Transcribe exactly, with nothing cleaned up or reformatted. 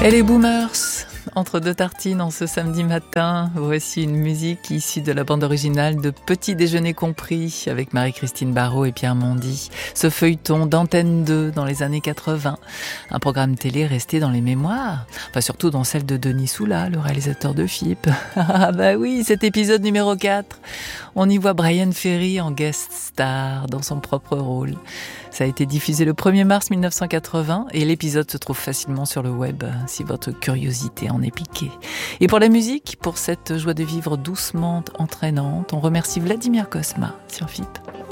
Et les boomers, entre deux tartines en ce samedi matin, voici une musique issue de la bande originale de Petit Déjeuner compris avec Marie-Christine Barrault et Pierre Mondy. Ce feuilleton d'Antenne deux dans les années quatre-vingts, un programme télé resté dans les mémoires, enfin surtout dans celle de Denis Soula, le réalisateur de F I P. Ah bah oui, cet épisode numéro quatre, on y voit Bryan Ferry en guest star dans son propre rôle. Ça a été diffusé le premier mars mille neuf cent quatre-vingts et l'épisode se trouve facilement sur le web si votre curiosité en est piquée. Et pour la musique, pour cette joie de vivre doucement entraînante, on remercie Vladimir Cosma sur F I P.